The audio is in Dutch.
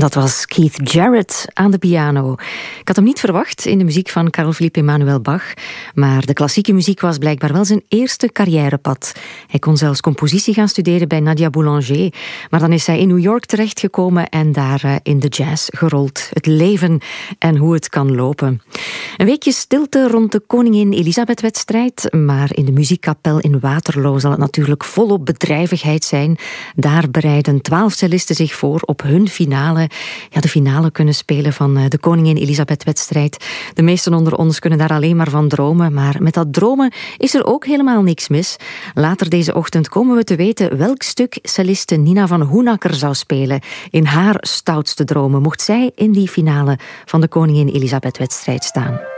dat was Keith Jarrett aan de piano. Ik had hem niet verwacht in de muziek van Carl Philipp Emanuel Bach, maar de klassieke muziek was blijkbaar wel zijn eerste carrièrepad. Hij kon zelfs compositie gaan studeren bij Nadia Boulanger, maar dan is hij in New York terechtgekomen en daar in de jazz gerold. Het leven en hoe het kan lopen. Een weekje stilte rond de Koningin Elisabeth-wedstrijd, maar in de muziekkapel in Waterloo zal het natuurlijk volop bedrijvigheid zijn. Daar bereiden 12 cellisten zich voor op hun finale. Ja, de finale kunnen spelen van de Koningin Elisabeth-wedstrijd. De meesten onder ons kunnen daar alleen maar van dromen, maar met dat dromen is er ook helemaal niks mis. Later deze ochtend komen we te weten welk stuk celliste Nina van Hoenakker zou spelen in haar stoutste dromen, mocht zij in die finale van de Koningin Elisabeth-wedstrijd staan.